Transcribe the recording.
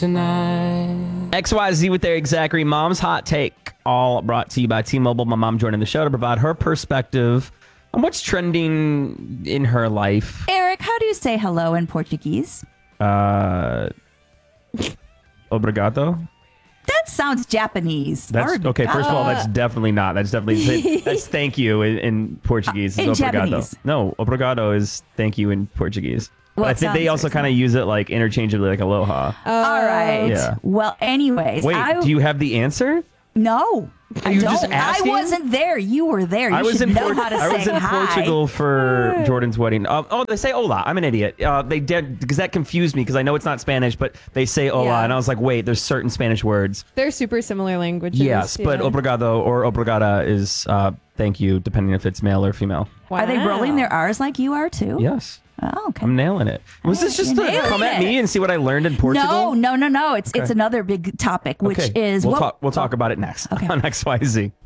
tonight. XYZ with their Zachary Mom's Hot Take, all brought to you by T-Mobile. My mom joining the show to provide her perspective on what's trending in her life. Eric, how do you say hello in Portuguese? Obrigado. That sounds Japanese. That's okay. First of all, that's definitely not. That's definitely that's thank you in Portuguese. In is obrigado. Japanese. No, obrigado is thank you in Portuguese. Well, But I it think they sounds also kind of use it like interchangeably, like aloha. All right. Yeah. Well, anyways. Wait, do you have the answer? No. I you don't. just I asking? wasn't there. You were there. You should know how to I was say in hi. Portugal for Jordan's wedding. They say hola. I'm an idiot. They did because that confused me because I know it's not Spanish, but they say hola, Yeah. and I was like, wait, there's certain Spanish words. They're super similar languages. Yes, but obrigado or obrigada is thank you, depending if it's male or female. Are they rolling their R's like you are too? Yes. Oh, okay. I'm nailing it. Was this just to Nailing come at it. me and see what I learned in Portugal? No. It's another big topic, which is we'll talk about it next on XYZ.